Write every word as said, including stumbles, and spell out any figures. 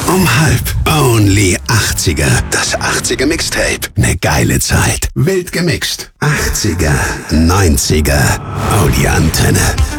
Um halb. Only achtziger. Das achtziger Mixtape. Ne geile Zeit. Wild gemixt. achtziger, neunziger. Oh, die Antenne.